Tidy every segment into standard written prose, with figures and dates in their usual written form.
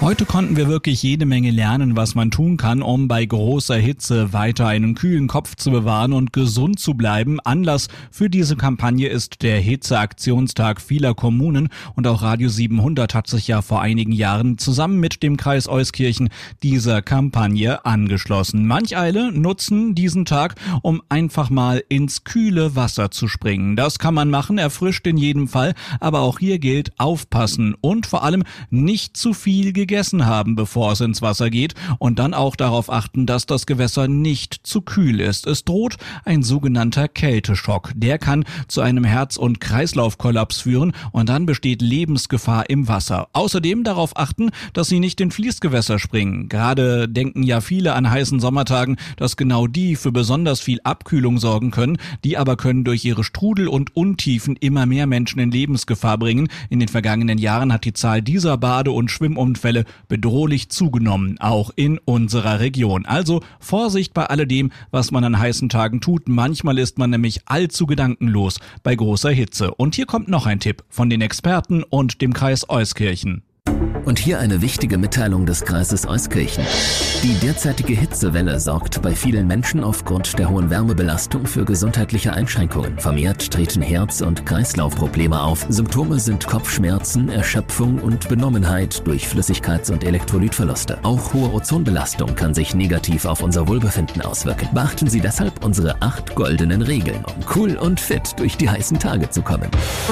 Heute konnten wir wirklich jede Menge lernen, was man tun kann, um bei großer Hitze weiter einen kühlen Kopf zu bewahren und gesund zu bleiben. Anlass für diese Kampagne ist der Hitzeaktionstag vieler Kommunen und auch Radio 700 hat sich ja vor einigen Jahren zusammen mit dem Kreis Euskirchen dieser Kampagne angeschlossen. Manch Eile nutzen diesen Tag, um einfach mal ins kühle Wasser zu springen. Das kann man machen, erfrischt in jedem Fall, aber auch hier gilt aufpassen und vor allem nicht zu viel gegessen haben, bevor es ins Wasser geht und dann auch darauf achten, dass das Gewässer nicht zu kühl ist. Es droht ein sogenannter Kälteschock. Der kann zu einem Herz- und Kreislaufkollaps führen und dann besteht Lebensgefahr im Wasser. Außerdem darauf achten, dass Sie nicht in Fließgewässer springen. Gerade denken ja viele an heißen Sommertagen, dass genau die für besonders viel Abkühlung sorgen können. Die aber können durch ihre Strudel und Untiefen immer mehr Menschen in Lebensgefahr bringen. In den vergangenen Jahren hat die Zahl dieser Bade- und Schwimmunfälle bedrohlich zugenommen, auch in unserer Region. Also Vorsicht bei alledem, was man an heißen Tagen tut. Manchmal ist man nämlich allzu gedankenlos bei großer Hitze. Und hier kommt noch ein Tipp von den Experten und dem Kreis Euskirchen. Und hier eine wichtige Mitteilung des Kreises Euskirchen. Die derzeitige Hitzewelle sorgt bei vielen Menschen aufgrund der hohen Wärmebelastung für gesundheitliche Einschränkungen. Vermehrt treten Herz- und Kreislaufprobleme auf. Symptome sind Kopfschmerzen, Erschöpfung und Benommenheit durch Flüssigkeits- und Elektrolytverluste. Auch hohe Ozonbelastung kann sich negativ auf unser Wohlbefinden auswirken. Beachten Sie deshalb unsere 8 goldenen Regeln, um cool und fit durch die heißen Tage zu kommen.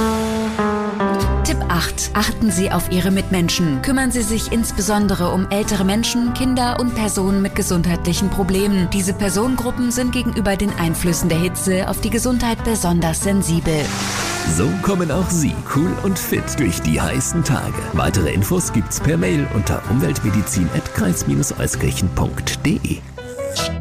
Tipp 8. Achten Sie auf Ihre Mitmenschen. Kümmern Sie sich insbesondere um ältere Menschen, Kinder und Personen mit gesundheitlichen Problemen. Diese Personengruppen sind gegenüber den Einflüssen der Hitze auf die Gesundheit besonders sensibel. So kommen auch Sie cool und fit durch die heißen Tage. Weitere Infos gibt's per Mail unter umweltmedizin@kreis-euskirchen.de.